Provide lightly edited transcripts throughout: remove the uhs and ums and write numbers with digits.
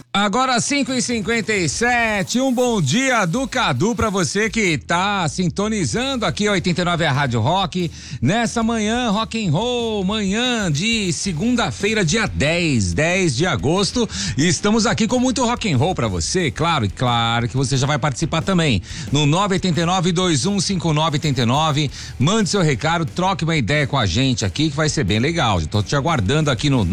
Agora 5h57, um bom dia do Cadu pra você que tá sintonizando aqui 89 a Rádio Rock, nessa manhã rock and roll, manhã de segunda-feira, dia 10 de agosto, e estamos aqui com muito rock and roll pra você, claro que você já vai participar também, no 989-215989, mande seu recado, troque uma ideia com a gente aqui que vai ser bem legal, tô te aguardando aqui no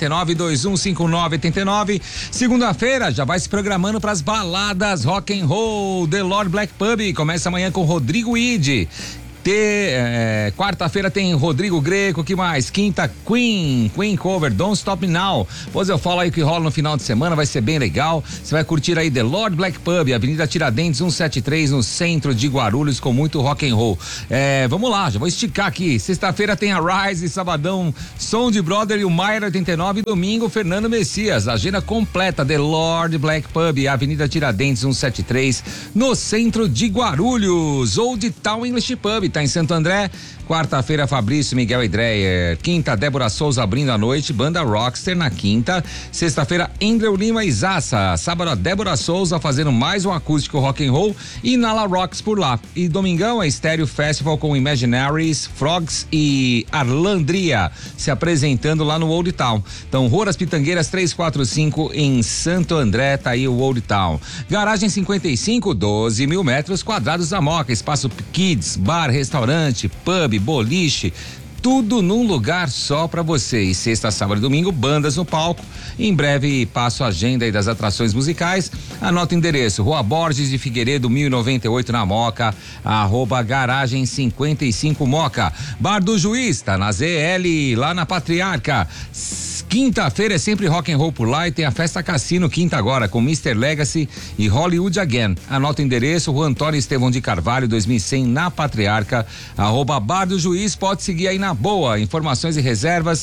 989-215989, segunda-feira já vai se programando para as baladas rock and roll. The Lord Black Pub começa amanhã com Rodrigo Ide. Quarta-feira tem Rodrigo Greco, que mais? Quinta, Queen cover, Don't Stop Me Now. Pois eu falo aí o que rola no final de semana, vai ser bem legal. Você vai curtir aí The Lord Black Pub, Avenida Tiradentes 173, no centro de Guarulhos, com muito rock and roll. Vamos lá, já vou esticar aqui. Sexta-feira tem a Rise, sabadão, Som de Brother e o Maier 89, domingo, Fernando Messias. Agenda completa, The Lord Black Pub, Avenida Tiradentes 173, no centro de Guarulhos. Old Town English Pub, tá em Santo André. Quarta-feira, Fabrício, Miguel e Dreyer. Quinta, Débora Souza abrindo a noite, banda Rockster na quinta. Sexta-feira, Andrew Lima e Zaça. Sábado, Débora Souza fazendo mais um acústico rock and roll e Nala Rocks por lá. E domingão, é Stereo Festival com Imaginaries, Frogs e Arlandria se apresentando lá no Old Town. Então, Rua das Pitangueiras 345 em Santo André, tá aí o Old Town. Garagem 55, 12 mil metros quadrados da Moca, espaço kids, bar, restaurante, pub, boliche, tudo num lugar só pra você. E sexta, sábado e domingo, bandas no palco. Em breve passo a agenda aí das atrações musicais. Anota o endereço: Rua Borges de Figueiredo, 1098 na Moca, @garagem 55 Moca. Bar do Juiz, tá na ZL, lá na Patriarca. Quinta-feira é sempre rock and roll por lá e tem a Festa Cassino quinta agora com Mr. Legacy e Hollywood Again. Anota o endereço: Rua Antônio Estevão de Carvalho, 2100 na Patriarca, @Bar do Juiz. Pode seguir aí na boa. Informações e reservas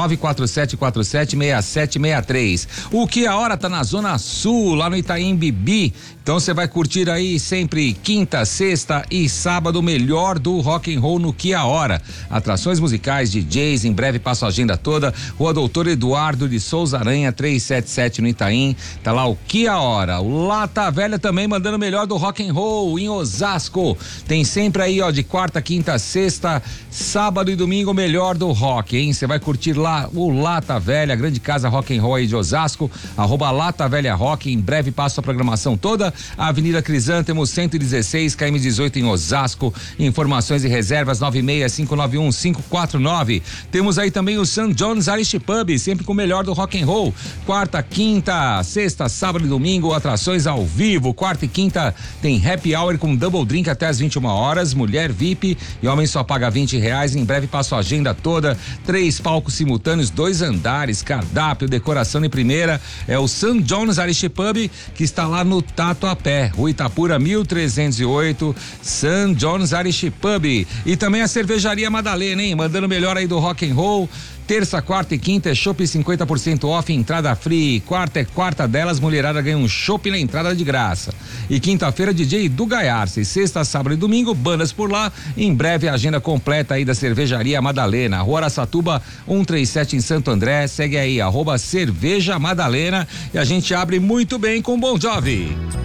947476763. O Que a Hora tá na Zona Sul, lá no Itaim Bibi. Então você vai curtir aí sempre quinta, sexta e sábado o melhor do rock and roll no Que a Hora. Atrações musicais, DJs, em breve passo a agenda toda. Rua Doutor Eduardo de Souza Aranha 377 no Itaim. Tá lá o Que a Hora. O Lata Velha também mandando o melhor do rock and roll em Osasco. Tem sempre aí, ó, de quarta, quinta, sexta, sábado e domingo o melhor do rock, hein? Você vai curtir lá o Lata Velha, grande casa rock and roll aí de Osasco, @Lata Velha Rock. Em breve passo a programação toda. Avenida Crisântemo 116, KM 18 em Osasco. Informações e reservas 96591-549. Temos aí também o St. John's Irish Pub, sempre com o melhor do rock and roll. Quarta, quinta, sexta, sábado e domingo, atrações ao vivo. Quarta e quinta tem happy hour com double drink até às 21 horas, mulher VIP e homem só paga R$20. Em breve passo a agenda toda. 3 palcos simultâneos, 2 andares, cardápio, decoração de primeira. É o St. John's Irish Pub, que está lá no Tatuapé, Rua Itapura 1308, St. John's Irish Pub. E também a Cervejaria Madalena, hein? Mandando o melhor aí do rock and roll. Terça, quarta e quinta é chopp 50% off, entrada free. Quarta delas, mulherada ganha um chopp na entrada de graça. E quinta-feira, DJ do Gaiarse. E sexta, sábado e domingo, bandas por lá. Em breve, a agenda completa aí da Cervejaria Madalena. Rua Araçatuba 137 em Santo André. Segue aí, @Cerveja Madalena. E a gente abre muito bem com Bon Jovi.